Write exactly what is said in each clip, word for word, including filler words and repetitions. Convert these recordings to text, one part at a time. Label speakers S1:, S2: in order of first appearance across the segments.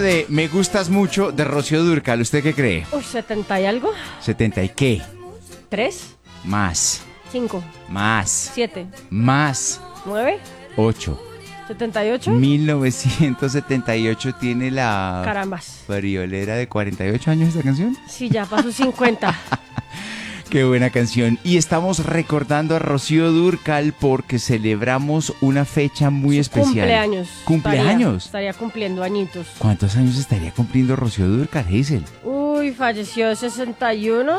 S1: de Me Gustas Mucho de Rocío Dúrcal, ¿usted qué cree?
S2: Uy, setenta y algo.
S1: ¿setenta y qué?
S2: ¿Tres?
S1: Más.
S2: ¿Cinco?
S1: Más.
S2: ¿Siete?
S1: Más.
S2: ¿Nueve?
S1: ocho.
S2: ¿setenta y ocho?
S1: mil novecientos setenta y ocho tiene la
S2: Carambas.
S1: friolera de cuarenta y ocho años esta canción.
S2: Sí, ya pasó cincuenta.
S1: Qué buena canción. Y estamos recordando a Rocío Dúrcal porque celebramos una fecha muy
S2: Su
S1: especial.
S2: Cumpleaños.
S1: ¿Cumpleaños?
S2: Estaría, estaría cumpliendo añitos.
S1: ¿Cuántos años estaría cumpliendo Rocío Dúrcal, Hazel?
S2: Uy, falleció de sesenta y uno,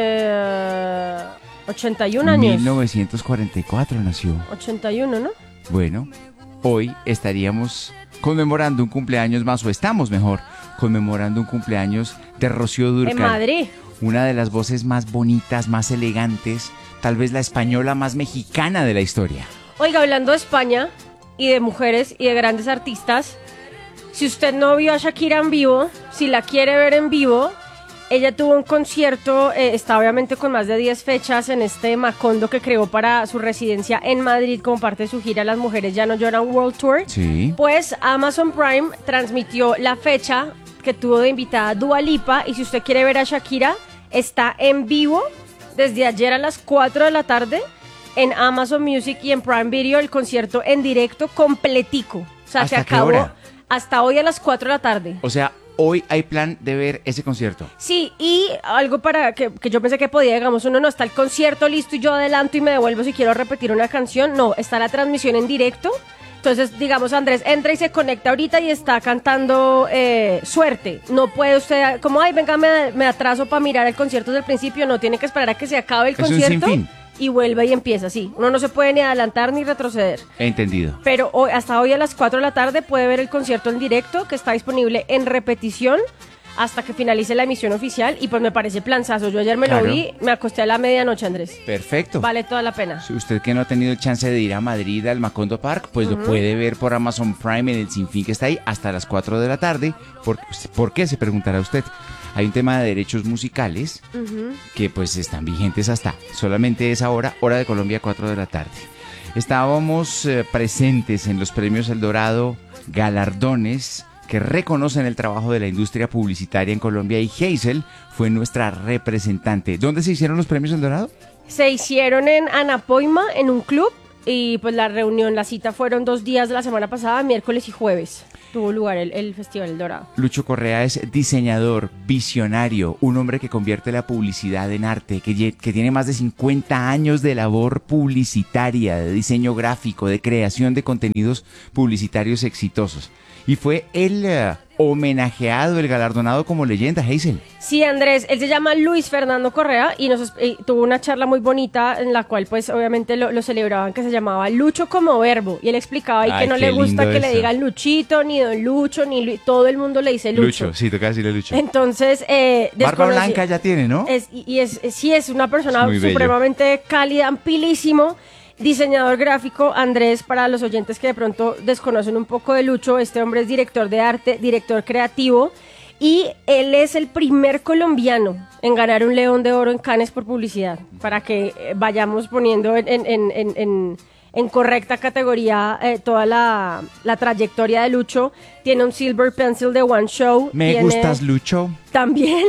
S2: se... ochenta y un años.
S1: mil novecientos cuarenta y cuatro nació.
S2: ochenta y uno, ¿no?
S1: Bueno, hoy estaríamos conmemorando un cumpleaños más, o estamos mejor, conmemorando un cumpleaños de Rocío Dúrcal.
S2: En Madrid.
S1: Una de las voces más bonitas, más elegantes, tal vez la española más mexicana de la historia.
S2: Oiga, hablando de España y de mujeres y de grandes artistas, si usted no vio a Shakira en vivo, si la quiere ver en vivo, ella tuvo un concierto, eh, está obviamente con más de diez fechas en este Macondo que creó para su residencia en Madrid como parte de su gira Las Mujeres Ya No Lloran World Tour.
S1: Sí.
S2: Pues Amazon Prime transmitió la fecha que tuvo de invitada Dua Lipa, y si usted quiere ver a Shakira, está en vivo desde ayer a las cuatro de la tarde en Amazon Music y en Prime Video, el concierto en directo completico. O sea, se
S1: ¿Hasta qué
S2: acabó
S1: hora?
S2: hasta hoy a las cuatro de la tarde.
S1: O sea, hoy hay plan de ver ese concierto.
S2: Sí, y algo para que, que yo pensé que podía, digamos, uno no está el concierto listo y yo adelanto y me devuelvo si quiero repetir una canción. No, está la transmisión en directo. Entonces, digamos, Andrés entra y se conecta ahorita y está cantando eh, Suerte. No puede usted, como, ay, venga, me, me atraso para mirar el concierto desde el principio. No, tiene que esperar a que se acabe el
S1: Es un
S2: concierto
S1: sinfín.
S2: y vuelve y empieza, sí. Uno no se puede ni adelantar ni retroceder.
S1: Entendido.
S2: Pero hoy, hasta hoy a las cuatro de la tarde puede ver el concierto en directo, que está disponible en repetición hasta que finalice la emisión oficial, y pues me parece planzazo. Yo ayer me
S1: Claro.
S2: lo vi, me acosté a la medianoche, Andrés.
S1: Perfecto.
S2: Vale toda la pena.
S1: Si usted que no ha tenido el chance de ir a Madrid al Macondo Park, pues lo puede ver por Amazon Prime en el Sinfín que está ahí hasta las cuatro de la tarde. ¿Por, ¿por qué? Se preguntará usted. Hay un tema de derechos musicales
S2: Ujú.
S1: que pues están vigentes hasta solamente esa hora, hora de Colombia, cuatro de la tarde. Estábamos eh, presentes en los premios El Dorado, galardones que reconocen el trabajo de la industria publicitaria en Colombia, y Hazel fue nuestra representante. ¿Dónde se hicieron los premios El Dorado?
S2: Se hicieron en Anapoima, en un club, y pues la reunión, la cita fueron dos días de la semana pasada, miércoles y jueves. Tuvo lugar el, el Festival El Dorado.
S1: Lucho Correa es diseñador, visionario, un hombre que convierte la publicidad en arte, que, lle- que tiene más de cincuenta años de labor publicitaria, de diseño gráfico, de creación de contenidos publicitarios exitosos. Y fue el eh, homenajeado, el galardonado como leyenda, Hazel.
S2: Sí, Andrés, él se llama Luis Fernando Correa y nos y tuvo una charla muy bonita en la cual pues obviamente lo, lo celebraban, que se llamaba Lucho como verbo, y él explicaba ahí
S1: Ay,
S2: que no
S1: qué
S2: le gusta
S1: lindo
S2: que le
S1: eso.
S2: digan Luchito, ni Don Lucho, ni Lu- todo el mundo le dice Lucho.
S1: sí, toca decirle Lucho.
S2: Entonces, eh,
S1: Barba
S2: desconocí-
S1: blanca ya tiene, ¿no?
S2: Es, y y es, es- sí, es una persona
S1: Es muy bello.
S2: supremamente cálida, ampilísimo, diseñador gráfico. Andrés, para los oyentes que de pronto desconocen un poco de Lucho, este hombre es director de arte, director creativo, y él es el primer colombiano en ganar un León de Oro en Cannes por publicidad, para que eh, vayamos poniendo en, en, en, en, en- en correcta categoría eh, toda la, la trayectoria de Lucho. Tiene un Silver Pencil de One Show.
S1: Me
S2: tiene-
S1: gustas, Lucho.
S2: también,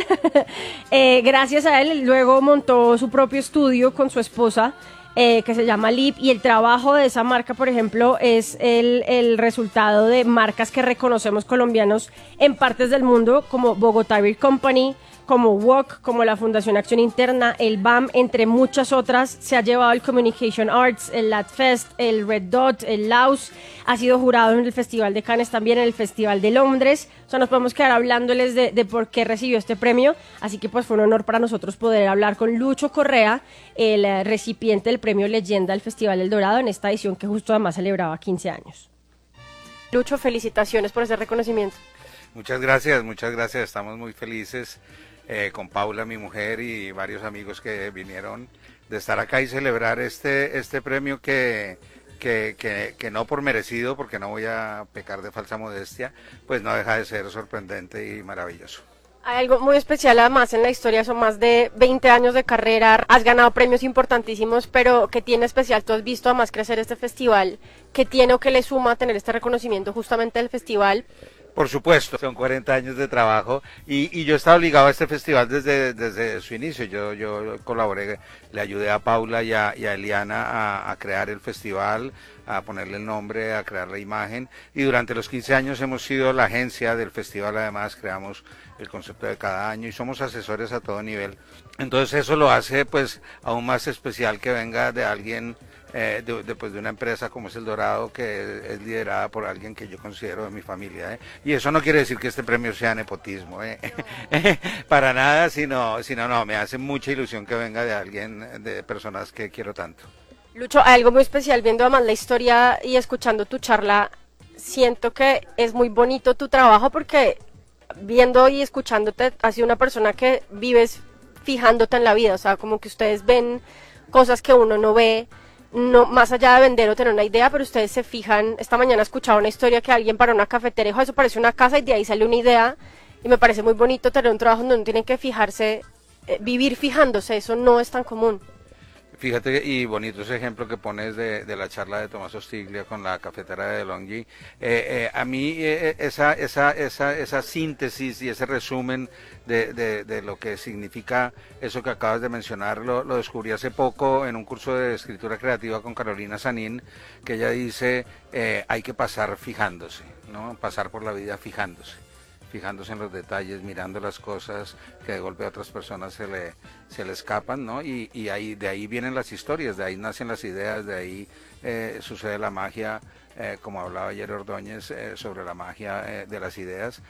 S2: eh, gracias a él, luego montó su propio estudio con su esposa, eh, que se llama Lip, y el trabajo de esa marca, por ejemplo, es el, el resultado de marcas que reconocemos colombianos en partes del mundo, como Bogotá Beer Company, como W O C, como la Fundación Acción Interna, el B A M, entre muchas otras. Se ha llevado el Communication Arts, el LATFest, el Red Dot, el Laus. Ha sido jurado en el Festival de Cannes, también en el Festival de Londres. O sea, nos podemos quedar hablándoles de, de por qué recibió este premio. Así que pues fue un honor para nosotros poder hablar con Lucho Correa, el eh, recipiente del premio Leyenda del Festival del Dorado, en esta edición que justo además celebraba quince años. Lucho, felicitaciones por ese reconocimiento.
S3: Muchas gracias, muchas gracias. Estamos muy felices eh, con Paula, mi mujer, y varios amigos que vinieron de estar acá y celebrar este, este premio que, que, que, que no por merecido, porque no voy a pecar de falsa modestia, pues no deja de ser sorprendente y maravilloso.
S2: Hay algo muy especial además en la historia, son más de veinte años de carrera, has ganado premios importantísimos, pero ¿qué tiene especial? Tú has visto además crecer este festival, ¿qué tiene o qué le suma tener este reconocimiento justamente del festival?
S3: Por supuesto, son cuarenta años de trabajo y, y yo estaba ligado a este festival desde, desde su inicio. Yo, yo colaboré, le ayudé a Paula y a, y a Eliana a, a crear el festival, a ponerle el nombre, a crear la imagen, y durante los quince años hemos sido la agencia del festival. Además creamos el concepto de cada año y somos asesores a todo nivel. Entonces eso lo hace pues aún más especial que venga de alguien Eh, de, de, pues de una empresa como es El Dorado, que es, es liderada por alguien que yo considero de mi familia, ¿eh? Y eso no quiere decir que este premio sea nepotismo, ¿eh? Para nada, sino, sino no, me hace mucha ilusión que venga de alguien, de personas que quiero tanto.
S2: Lucho, hay algo muy especial viendo además la historia y escuchando tu charla. Siento que es muy bonito tu trabajo porque viendo y escuchándote has sido una persona que vives fijándote en la vida, o sea, como que ustedes ven cosas que uno no ve, no más allá de vender o tener una idea, pero ustedes se fijan. Esta mañana escuchaba una historia que alguien para una cafetería dijo, eso parece una casa, y de ahí sale una idea, y me parece muy bonito tener un trabajo donde uno tiene que fijarse, eh, vivir fijándose, eso no es tan común.
S3: Fíjate, y bonito ese ejemplo que pones de, de la charla de Tomás Ostiglia con la cafetera de DeLonghi. Eh, eh, a mí eh, esa, esa, esa, esa síntesis y ese resumen de, de, de lo que significa eso que acabas de mencionar, lo, lo descubrí hace poco en un curso de escritura creativa con Carolina Sanín, que ella dice, eh, hay que pasar fijándose, ¿no? Pasar por la vida fijándose. fijándose en los detalles, mirando las cosas que de golpe a otras personas se le, se le escapan, ¿no? Y, y ahí, de ahí vienen las historias, de ahí nacen las ideas, de ahí eh, sucede la magia, eh, como hablaba ayer Ordóñez eh, sobre la magia eh, de las ideas.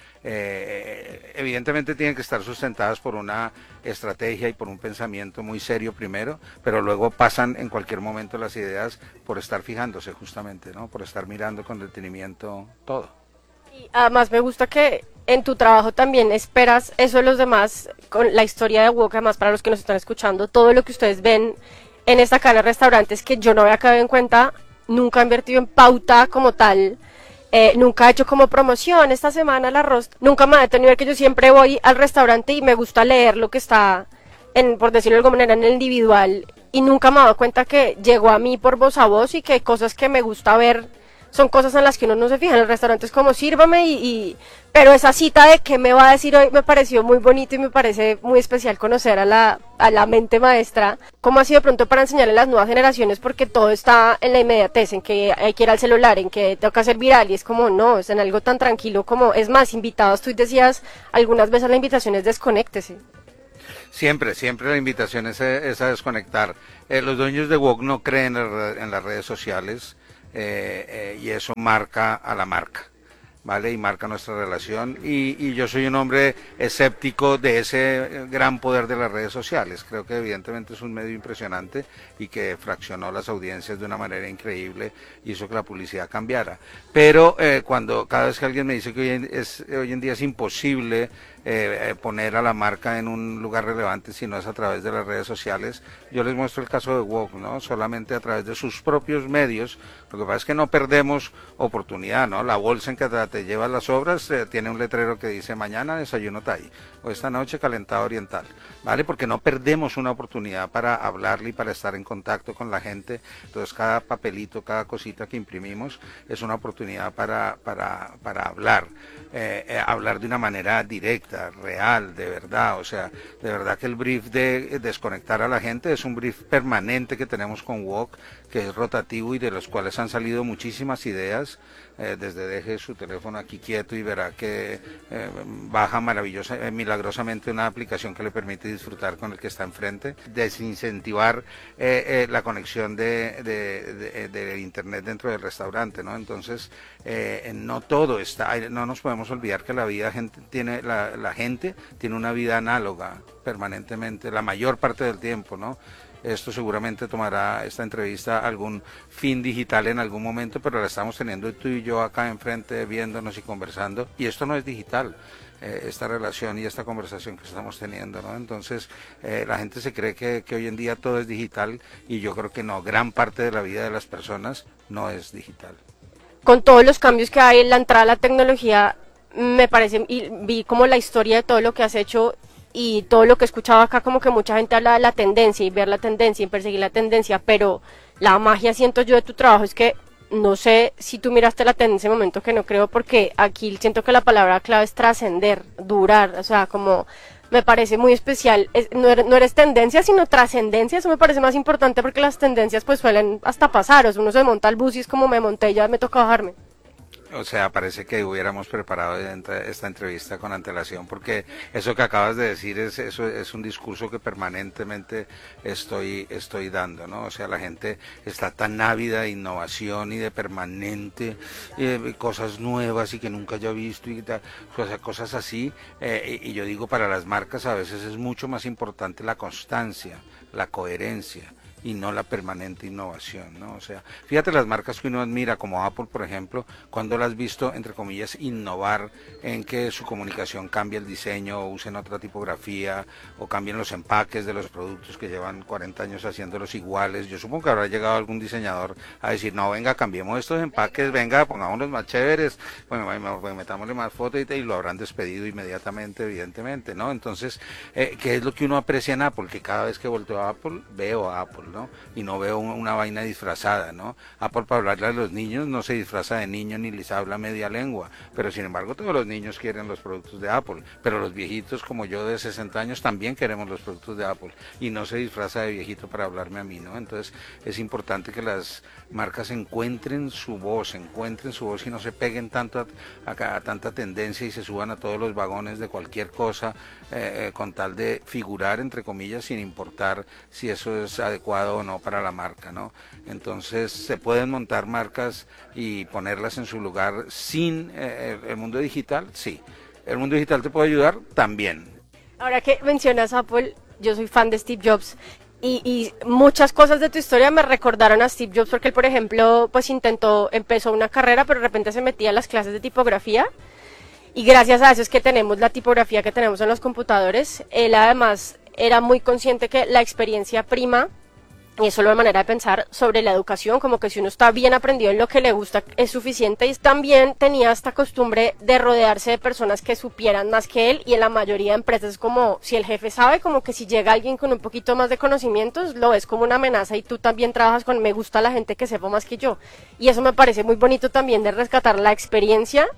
S3: Eh, evidentemente tienen que estar sustentadas por una estrategia y por un pensamiento muy serio primero, pero luego pasan en cualquier momento las ideas por estar fijándose justamente, ¿no? Por estar mirando con detenimiento todo.
S2: Y además me gusta que en tu trabajo también esperas eso de los demás, con la historia de Wok. Además, para los que nos están escuchando, todo lo que ustedes ven en esta cadena de restaurantes que yo no había caído en cuenta, nunca he invertido en pauta como tal, eh, nunca he hecho como promoción, esta semana el arroz, nunca me ha detenido, que yo siempre voy al restaurante y me gusta leer lo que está, en, por decirlo de alguna manera, en el individual, y nunca me he dado cuenta que llegó a mí por voz a voz y que hay cosas que me gusta ver. Son cosas en las que uno no se fija. En el restaurante es como sírvame y, y... Pero esa cita de qué me va a decir hoy me pareció muy bonito y me parece muy especial conocer a la, a la mente maestra. ¿Cómo ha sido de pronto para enseñarle a las nuevas generaciones? Porque todo está en la inmediatez, en que hay que ir al celular, en que toca ser viral, y es como no, es en algo tan tranquilo como, es más, invitados, tú decías algunas veces la invitación es desconéctese.
S3: Siempre, siempre la invitación es a, es a desconectar. Eh, los dueños de Wok no creen en, en las redes sociales. Eh, eh, y eso marca a la marca, ¿vale? Y marca nuestra relación, y, y yo soy un hombre escéptico de ese gran poder de las redes sociales. Creo que evidentemente es un medio impresionante y que fraccionó las audiencias de una manera increíble y hizo que la publicidad cambiara, pero eh, cuando cada vez que alguien me dice que hoy en, es, hoy en día es imposible Eh, poner a la marca en un lugar relevante si no es a través de las redes sociales, yo les muestro el caso de Wok, ¿no? Solamente a través de sus propios medios. Lo que pasa es que no perdemos oportunidad, ¿no? La bolsa en que te llevas las obras eh, tiene un letrero que dice mañana desayuno Thai o esta noche calentado oriental, ¿vale? Porque no perdemos una oportunidad para hablarle y para estar en contacto con la gente. Entonces cada papelito, cada cosita que imprimimos es una oportunidad para, para, para hablar, eh, eh, hablar de una manera directa, real, de verdad. O sea, de verdad que el brief de desconectar a la gente es un brief permanente que tenemos con Wok, que es rotativo y de los cuales han salido muchísimas ideas. Eh, desde deje su teléfono aquí quieto y verá que eh, baja maravillosa, eh, milagrosamente una aplicación que le permite disfrutar con el que está enfrente, desincentivar eh, eh, la conexión de, de, de, de internet dentro del restaurante, ¿no? Entonces eh, no todo está, no nos podemos olvidar que la vida gente tiene, la, la gente tiene una vida análoga permanentemente, la mayor parte del tiempo, ¿no? Esto seguramente tomará, esta entrevista, algún fin digital en algún momento, pero la estamos teniendo tú y yo acá enfrente, viéndonos y conversando, y esto no es digital, eh, esta relación y esta conversación que estamos teniendo, ¿no? Entonces, eh, la gente se cree que, que hoy en día todo es digital, y yo creo que no, gran parte de la vida de las personas no es digital.
S2: Con todos los cambios que hay en la entrada a la tecnología, me parece, y vi como la historia de todo lo que has hecho, y todo lo que he escuchado acá, como que mucha gente habla de la tendencia y ver la tendencia y perseguir la tendencia, pero la magia, siento yo, de tu trabajo es que
S4: no sé si tú miraste la tendencia en ese momento, que no creo, porque aquí siento que la palabra clave es trascender, durar, o sea, como me parece muy especial, es, no, eres, no eres tendencia, sino trascendencia, eso me parece más importante porque las tendencias pues suelen hasta pasar, o sea, uno se monta al bus y es como me monté, ya me toca bajarme.
S3: O sea, parece que hubiéramos preparado esta entrevista con antelación, porque eso que acabas de decir es eso es un discurso que permanentemente estoy estoy dando, ¿no? O sea, la gente está tan ávida de innovación y de permanente eh, cosas nuevas y que nunca haya visto y tal, o sea, cosas así. Eh, y yo digo, para las marcas a veces es mucho más importante la constancia, la coherencia, y no la permanente innovación, ¿no? O sea, fíjate las marcas que uno admira, como Apple, por ejemplo, cuando las has visto, entre comillas, innovar en que su comunicación cambie el diseño, o usen otra tipografía, o cambien los empaques de los productos que llevan cuarenta años haciéndolos iguales. Yo supongo que habrá llegado algún diseñador a decir, no, venga, cambiemos estos empaques, venga, pongámoslos más chéveres, bueno, metámosle más fotos y, y lo habrán despedido inmediatamente, evidentemente, ¿no? Entonces, eh, ¿qué es lo que uno aprecia en Apple? Que cada vez que volteo a Apple, veo a Apple, ¿no? Y no veo una, una vaina disfrazada, ¿no? Apple, para hablarle a los niños, no se disfraza de niño ni les habla media lengua, pero sin embargo todos los niños quieren los productos de Apple, pero los viejitos como yo de sesenta años también queremos los productos de Apple, y no se disfraza de viejito para hablarme a mí, ¿no? Entonces es importante que las marcas encuentren su voz, encuentren su voz y no se peguen tanto a, a, a tanta tendencia y se suban a todos los vagones de cualquier cosa, eh, con tal de figurar, entre comillas, sin importar si eso es adecuado o no para la marca, ¿no? Entonces se pueden montar marcas y ponerlas en su lugar sin eh, el mundo digital, sí. ¿El mundo digital te puede ayudar? También.
S4: Ahora que mencionas Apple, yo soy fan de Steve Jobs. Y, y muchas cosas de tu historia me recordaron a Steve Jobs, porque él, por ejemplo, pues intentó, empezó una carrera, pero de repente se metía a las clases de tipografía, y gracias a eso es que tenemos la tipografía que tenemos en los computadores. Él además era muy consciente que la experiencia prima, y es solo una manera de pensar sobre la educación, como que si uno está bien aprendido en lo que le gusta es suficiente, y también tenía esta costumbre de rodearse de personas que supieran más que él, y en la mayoría de empresas es como, si el jefe sabe, como que si llega alguien con un poquito más de conocimientos, lo ves como una amenaza, y tú también trabajas con, me gusta la gente que sepa más que yo, y eso me parece muy bonito también de rescatar la experiencia,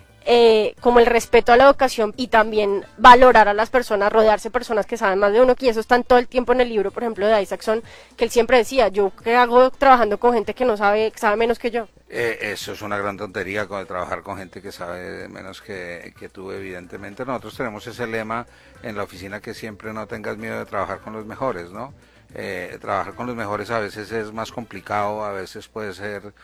S4: Eh, como el respeto a la educación, y también valorar a las personas, rodearse de personas que saben más de uno, que eso está todo el tiempo en el libro, por ejemplo, de Isaacson, que él siempre decía, yo qué hago trabajando con gente que no sabe, que sabe menos que yo.
S3: Eh, eso es una gran tontería, con trabajar con gente que sabe menos que, que tú, evidentemente. Nosotros tenemos ese lema en la oficina, que siempre no tengas miedo de trabajar con los mejores, ¿no? Eh, trabajar con los mejores a veces es más complicado, a veces puede ser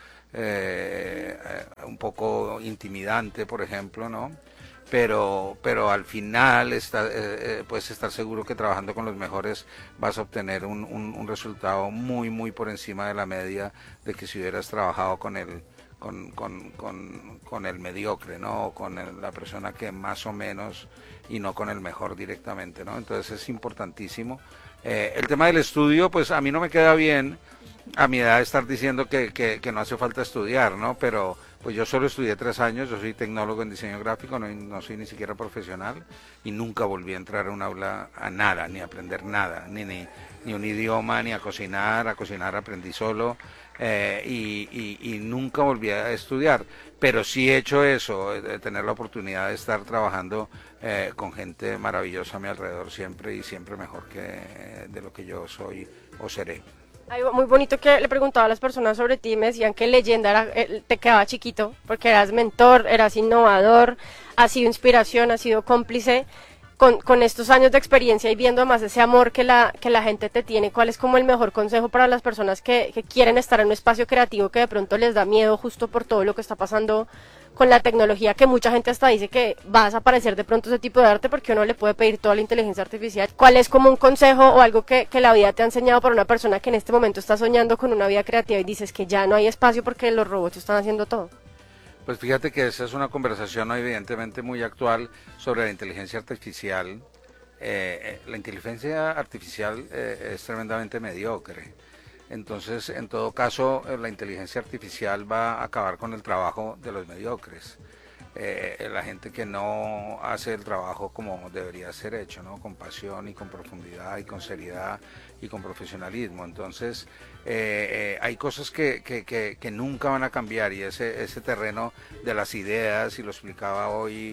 S3: eh, un poco intimidante, por ejemplo, ¿no? Pero, pero al final está, eh, puedes estar seguro que trabajando con los mejores vas a obtener un, un, un resultado muy, muy por encima de la media de que si hubieras trabajado con el, con, con, con, con el mediocre, ¿no? O con el, la persona que más o menos, y no con el mejor directamente, ¿no? Entonces es importantísimo. Eh, el tema del estudio, pues a mí no me queda bien a mi edad estar diciendo que, que, que no hace falta estudiar, ¿no? Pero pues yo solo estudié tres años, yo soy tecnólogo en diseño gráfico, no, no soy ni siquiera profesional, y nunca volví a entrar a un aula a nada, ni a aprender nada, ni, ni, ni un idioma, ni a cocinar, a cocinar aprendí solo, eh, y, y, y nunca volví a estudiar, pero sí he hecho eso, de tener la oportunidad de estar trabajando eh, con gente maravillosa a mi alrededor siempre, y siempre mejor que eh, de lo que yo soy o seré.
S4: Algo muy bonito que le preguntaba a las personas sobre ti, me decían que leyenda era, eh, te quedaba chiquito, porque eras mentor, eras innovador, has sido inspiración, has sido cómplice. Con, con estos años de experiencia y viendo además ese amor que la, que la gente te tiene, ¿cuál es como el mejor consejo para las personas que, que quieren estar en un espacio creativo que de pronto les da miedo justo por todo lo que está pasando con la tecnología, que mucha gente hasta dice que va a desaparecer de pronto ese tipo de arte porque uno le puede pedir toda la inteligencia artificial? ¿Cuál es como un consejo o algo que, que la vida te ha enseñado para una persona que en este momento está soñando con una vida creativa y dices que ya no hay espacio porque los robots están haciendo todo?
S3: Pues fíjate que esa es una conversación evidentemente muy actual sobre la inteligencia artificial. Eh, la inteligencia artificial eh, es tremendamente mediocre. Entonces, en todo caso, la inteligencia artificial va a acabar con el trabajo de los mediocres. eh, la gente que no hace el trabajo como debería ser hecho, ¿no? Con pasión y con profundidad y con seriedad y con profesionalismo. Entonces, eh, eh, hay cosas que, que, que, que nunca van a cambiar, y ese, ese terreno de las ideas, y lo explicaba hoy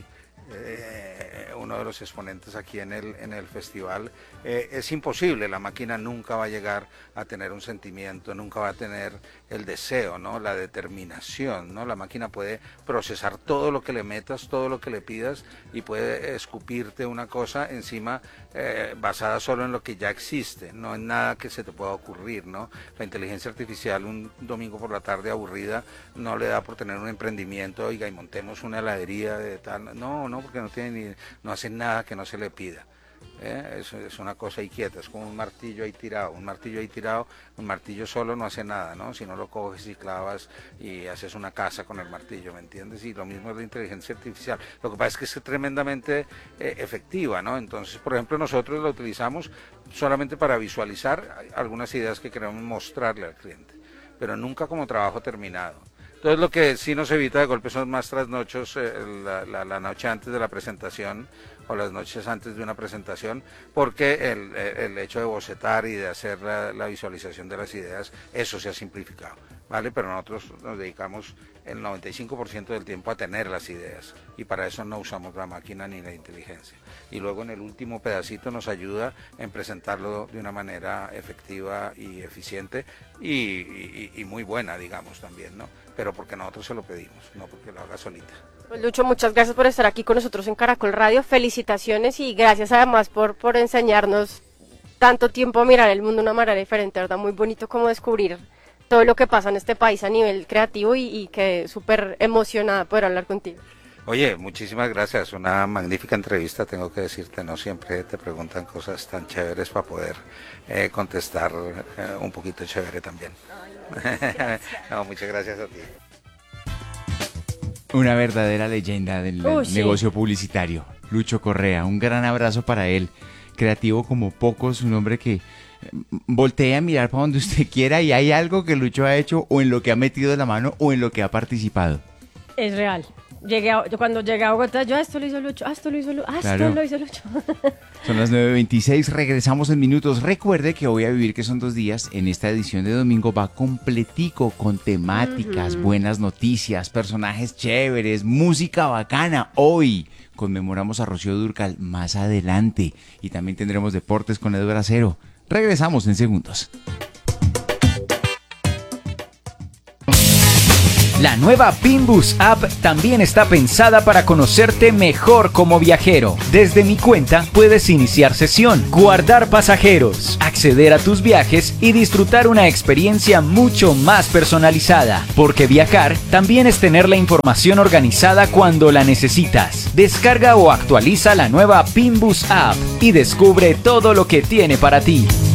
S3: Eh, uno de los exponentes aquí en el, en el festival, eh, es imposible, la máquina nunca va a llegar a tener un sentimiento, nunca va a tener el deseo, ¿no? La determinación, ¿no? La máquina puede procesar todo lo que le metas, todo lo que le pidas, y puede escupirte una cosa encima eh, basada solo en lo que ya existe, no en nada que se te pueda ocurrir, ¿no? La inteligencia artificial un domingo por la tarde aburrida no le da por tener un emprendimiento, oiga, y montemos una heladería de tal, no, no, porque no tiene ni, no hace nada que no se le pida. ¿Eh? Es, es una cosa ahí quieta, es como un martillo ahí tirado, un martillo ahí tirado, un martillo solo no hace nada, ¿no? Si no lo coges y clavas y haces una casa con el martillo, ¿me entiendes? Y lo mismo es la inteligencia artificial. Lo que pasa es que es tremendamente eh, efectiva, ¿no? Entonces, por ejemplo, nosotros la utilizamos solamente para visualizar algunas ideas que queremos mostrarle al cliente, pero nunca como trabajo terminado. Entonces, lo que sí nos evita de golpe son más trasnochos eh, la, la, la noche antes de la presentación o las noches antes de una presentación, porque el, el hecho de bocetar y de hacer la, la visualización de las ideas, eso se ha simplificado, ¿vale? Pero nosotros nos dedicamos el noventa y cinco por ciento del tiempo a tener las ideas, y para eso no usamos la máquina ni la inteligencia. Y luego en el último pedacito nos ayuda en presentarlo de una manera efectiva y eficiente y, y, y muy buena, digamos, también, ¿no? Pero porque nosotros se lo pedimos, no porque lo haga solita.
S4: Pues Lucho, muchas gracias por estar aquí con nosotros en Caracol Radio, felicitaciones y gracias además por, por enseñarnos tanto tiempo a mirar el mundo de una manera diferente, ¿verdad? Muy bonito como descubrir todo lo que pasa en este país a nivel creativo y, y quedé súper emocionada de poder hablar contigo.
S3: Oye, muchísimas gracias, una magnífica entrevista, tengo que decirte, no siempre te preguntan cosas tan chéveres para poder eh, contestar eh, un poquito chévere también. Ay, no, muchas gracias a ti.
S1: Una verdadera leyenda del
S2: Uy, sí.
S1: negocio publicitario, Lucho Correa, un gran abrazo para él, creativo como pocos, un hombre que voltea a mirar para donde usted quiera y hay algo que Lucho ha hecho o en lo que ha metido la mano o en lo que ha participado.
S2: Es real. Llegué a, yo cuando llegué a Bogotá, yo, ah, esto lo hizo Lucho, ah, esto lo hizo Lucho, ah,
S1: Claro.
S2: esto lo hizo Lucho.
S1: Son las nueve veintiséis, regresamos en minutos. Recuerde que Voy a Vivir, que son dos días, en esta edición de domingo va completico con temáticas, uh-huh. buenas noticias, personajes chéveres, música bacana. Hoy conmemoramos a Rocío Dúrcal, más adelante, y también tendremos deportes con Eduardo Acero. Regresamos en segundos.
S5: La nueva Pimbus App también está pensada para conocerte mejor como viajero. Desde mi cuenta puedes iniciar sesión, guardar pasajeros, acceder a tus viajes y disfrutar una experiencia mucho más personalizada. Porque viajar también es tener la información organizada cuando la necesitas. Descarga o actualiza la nueva Pimbus App y descubre todo lo que tiene para ti.